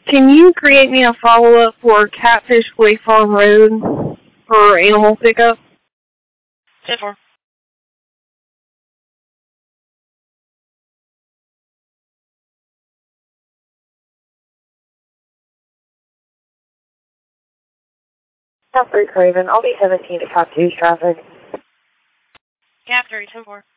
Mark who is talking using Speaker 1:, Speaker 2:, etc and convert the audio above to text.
Speaker 1: Can you create me a follow-up for Catfish Way Farm Road for animal pickup?
Speaker 2: 10-4.
Speaker 3: South 3 Craven, I'll be 17 to Cap 2's traffic.
Speaker 2: Cap 3, 10-4.